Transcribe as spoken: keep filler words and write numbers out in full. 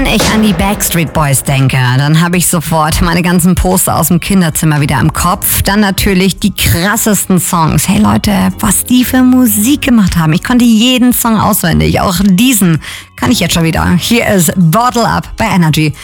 ich an die Backstreet Boys denke, dann habe ich sofort meine ganzen Poster aus dem Kinderzimmer wieder im Kopf. Dann natürlich die krassesten Songs. Hey Leute, was die für Musik gemacht haben. Ich konnte jeden Song auswendig. Auch diesen kann ich jetzt schon wieder. Hier ist Bottle Up bei Energy.